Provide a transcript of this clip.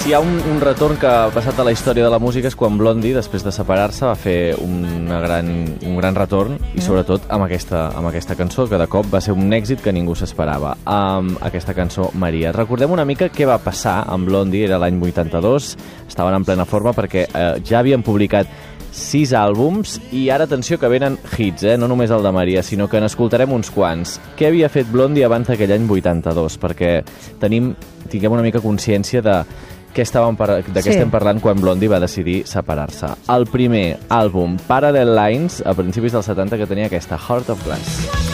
Si hi ha un retorn que ha passat a la història de la música és quan Blondie, després de separar-se, va fer un gran retorn i sobretot amb aquesta cançó, que de cop va ser un èxit que ningú s'esperava. Amb aquesta cançó, Maria. Recordem una mica què va passar amb Blondie, era l'any 82, estaven en plena forma perquè ja havien publicat 6 àlbums i ara atenció que venen hits, no només el de Maria, sinó que n'escoltarem uns quants. Què havia fet Blondie abans d'aquell any 82? Perquè tinguem una mica consciència de què estem parlant quan Blondie va decidir separar-se. El primer àlbum, Parallel Lines, a principis dels 70, que tenia aquesta Heart of Glass.